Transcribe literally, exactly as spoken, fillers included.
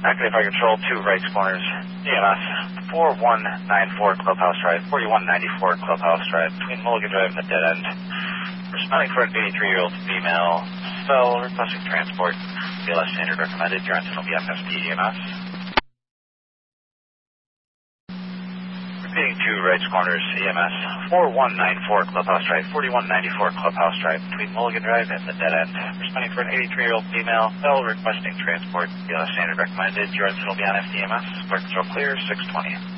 Active Fire Control, two right corners, E M S, four one nine four Clubhouse Drive, forty-one ninety-four Clubhouse Drive, between Mulligan Drive and the dead end. Responding for an eighty-three-year-old female, fell, requesting transport, B L S standard recommended, your antenna will be F S T E M S. Repeating two right corners, E M S, four one nine four Clubhouse Drive, forty-one ninety-four Clubhouse Drive, between Mulligan Drive and the dead end. Responding for an eighty-three-year-old female, fell, requesting transport, B L S standard recommended, your antenna will be on F D M S, square control clear, six twenty.